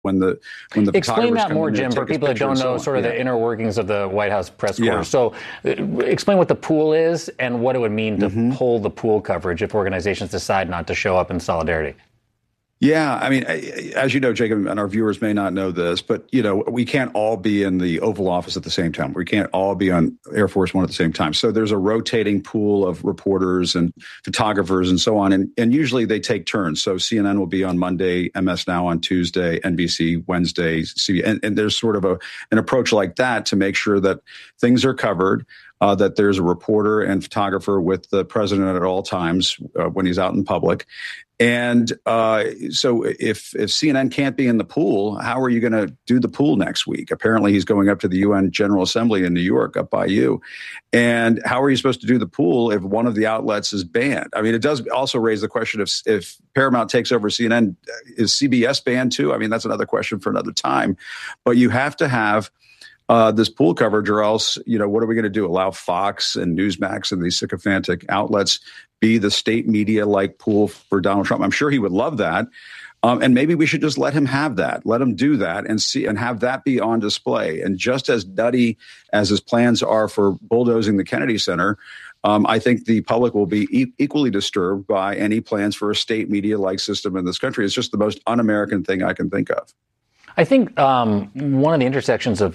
when the explain that more, Jim, for people that don't know sort of the inner workings of the White House press corps. Yeah. So explain what the pool is and what it would mean to pull the pool coverage if organizations decide not to show up in solidarity. Yeah, I mean, as you know, Jacob, and our viewers may not know this, but, we can't all be in the Oval Office at the same time. We can't all be on Air Force One at the same time. So there's a rotating pool of reporters and photographers and so on. And usually they take turns. So CNN will be on Monday, MS Now on Tuesday, NBC Wednesday, CBS. And there's sort of an approach like that to make sure that things are covered. That there's a reporter and photographer with the president at all times when he's out in public. And so if CNN can't be in the pool, how are you going to do the pool next week? Apparently, he's going up to the UN General Assembly in New York, up by you. And how are you supposed to do the pool if one of the outlets is banned? I mean, it does also raise the question if Paramount takes over CNN, is CBS banned too? I mean, that's another question for another time. But you have to have this pool coverage, or else, what are we going to do? Allow Fox and Newsmax and these sycophantic outlets be the state media like pool for Donald Trump? I'm sure he would love that. And maybe we should just let him have that, let him do that and have that be on display. And just as nutty as his plans are for bulldozing the Kennedy Center, I think the public will be equally disturbed by any plans for a state media like system in this country. It's just the most un-American thing I can think of. I think one of the intersections of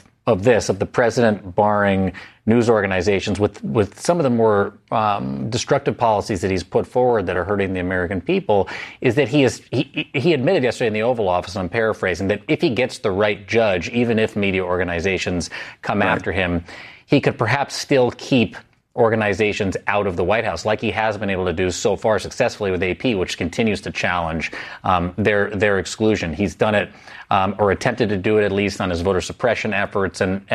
the president barring news organizations with some of the more destructive policies that he's put forward that are hurting the American people is that he admitted yesterday in the Oval Office, and I'm paraphrasing, that if he gets the right judge, even if media organizations come after him, he could perhaps still keep organizations out of the White House, like he has been able to do so far successfully with AP, which continues to challenge their exclusion. He's done it, or attempted to do it at least, on his voter suppression efforts and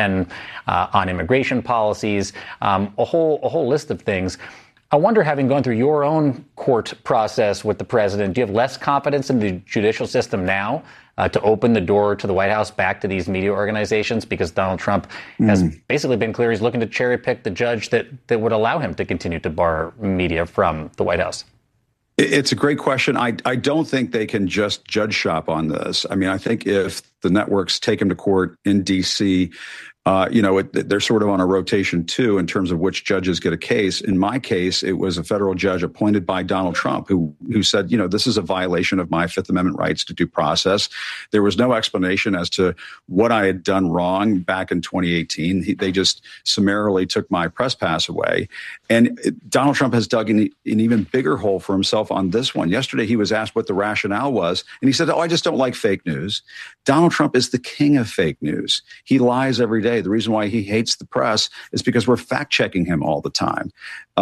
on immigration policies, a whole list of things. I wonder, having gone through your own court process with the president, do you have less confidence in the judicial system now to open the door to the White House back to these media organizations? Because Donald Trump has basically been clear he's looking to cherry pick the judge that would allow him to continue to bar media from the White House. It's a great question. I don't think they can just judge shop on this. I mean, I think if the networks take him to court in D.C., they're sort of on a rotation too in terms of which judges get a case. In my case, it was a federal judge appointed by Donald Trump who said, this is a violation of my Fifth Amendment rights to due process. There was no explanation as to what I had done wrong back in 2018. They just summarily took my press pass away. And Donald Trump has dug an even bigger hole for himself on this one. Yesterday, he was asked what the rationale was, and he said, I just don't like fake news. Donald Trump is the king of fake news. He lies every day. The reason why he hates the press is because we're fact-checking him all the time.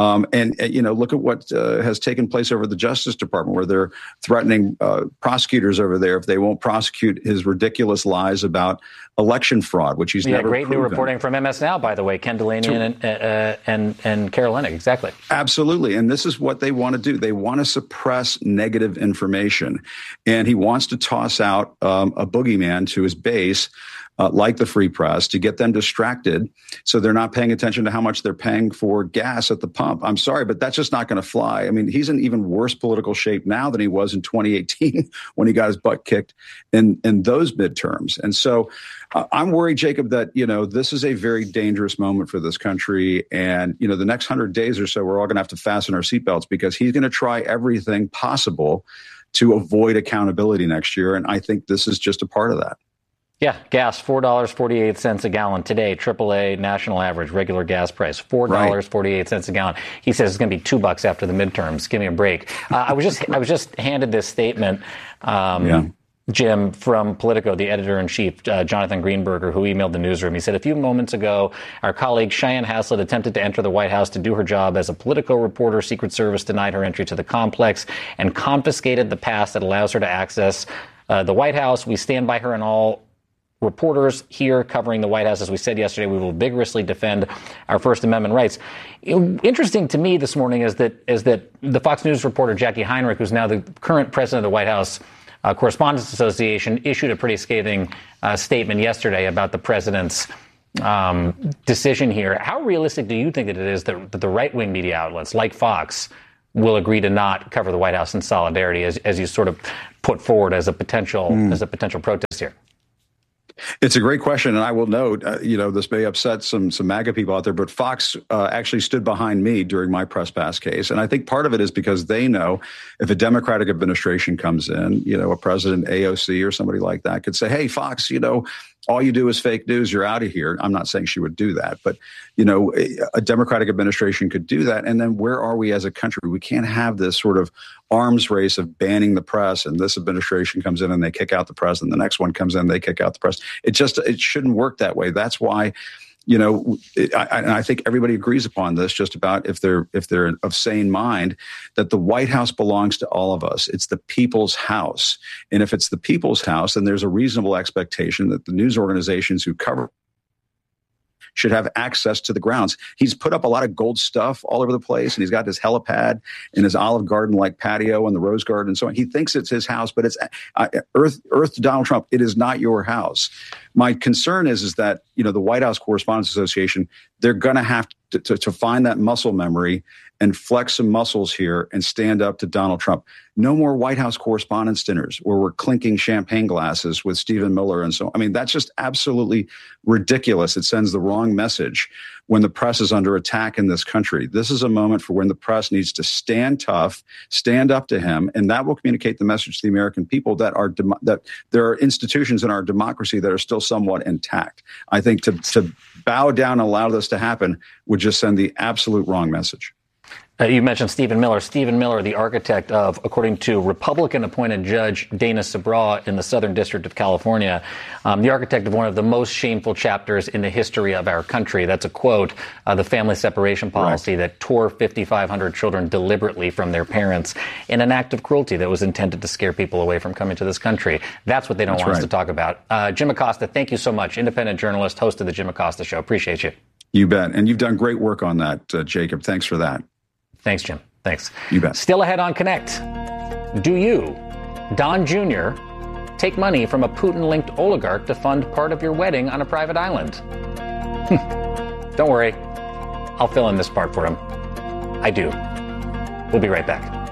Look at what has taken place over the Justice Department, where they're threatening prosecutors over there if they won't prosecute his ridiculous lies about election fraud, which he's never great proven. New reporting from MS Now, by the way, Ken Delaney and Carol Leonnig. Exactly. Absolutely. And this is what they want to do. They want to suppress negative information. And he wants to toss out a boogeyman to his base, like the Free Press, to get them distracted so they're not paying attention to how much they're paying for gas at the pump. I'm sorry, but that's just not going to fly. I mean, he's in even worse political shape now than he was in 2018 when he got his butt kicked in those midterms. And so I'm worried, Jacob, that, this is a very dangerous moment for this country. And, the next 100 days or so, we're all going to have to fasten our seatbelts because he's going to try everything possible to avoid accountability next year. And I think this is just a part of that. Yeah, gas, $4.48 a gallon today. AAA national average, regular gas price, $4.48 a gallon. He says it's going to be $2 after the midterms. Give me a break. I was just handed this statement, Jim, from Politico, the editor-in-chief, Jonathan Greenberger, who emailed the newsroom. He said, a few moments ago, our colleague Cheyenne Haslett attempted to enter the White House to do her job as a Politico reporter. Secret Service denied her entry to the complex and confiscated the pass that allows her to access the White House. We stand by her and all reporters here covering the White House. As we said yesterday, we will vigorously defend our First Amendment rights. Interesting to me this morning is that the Fox News reporter Jackie Heinrich, who's now the current president of the White House Correspondents Association, issued a pretty scathing statement yesterday about the president's decision here. How realistic do you think that it is that the right-wing media outlets like Fox will agree to not cover the White House in solidarity, as you sort of put forward as a potential protest here? It's a great question, and I will note, this may upset some MAGA people out there, but Fox actually stood behind me during my press pass case, and I think part of it is because they know if a Democratic administration comes in, a president AOC or somebody like that could say, "Hey, Fox, all you do is fake news. You're out of here." I'm not saying she would do that, but a Democratic administration could do that, and then where are we as a country? We can't have this sort of arms race of banning the press, and this administration comes in and they kick out the press, and the next one comes in, they kick out the press. It shouldn't work that way. That's why, I think everybody agrees upon this, just about if they're of sane mind, that the White House belongs to all of us. It's the people's house. And if it's the people's house, then there's a reasonable expectation that the news organizations who cover should have access to the grounds. He's put up a lot of gold stuff all over the place, and he's got his helipad and his Olive Garden-like patio and the Rose Garden and so on. He thinks it's his house, but it's Earth to Donald Trump. It is not your house. My concern is that, the White House Correspondents Association, they're going to have to find that muscle memory and flex some muscles here and stand up to Donald Trump. No more White House Correspondents' dinners where we're clinking champagne glasses with Stephen Miller and so on. I mean, that's just absolutely ridiculous. It sends the wrong message when the press is under attack in this country. This is a moment for when the press needs to stand tough, stand up to him, and that will communicate the message to the American people that there are institutions in our democracy that are still somewhat intact. I think to bow down and allow this to happen would just send the absolute wrong message. You mentioned Stephen Miller. Stephen Miller, the architect of, according to Republican-appointed Judge Dana Sabraw in the Southern District of California, the architect of one of the most shameful chapters in the history of our country. That's a quote, the family separation policy that tore 5,500 children deliberately from their parents in an act of cruelty that was intended to scare people away from coming to this country. That's what they don't want us to talk about. Jim Acosta, thank you so much. Independent journalist, host of the Jim Acosta Show. Appreciate you. You bet. And you've done great work on that, Jacob. Thanks for that. Thanks, Jim. Thanks. You bet. Still ahead on Connect. Do you, Don Jr., take money from a Putin-linked oligarch to fund part of your wedding on a private island? Don't worry. I'll fill in this part for him. I do. We'll be right back.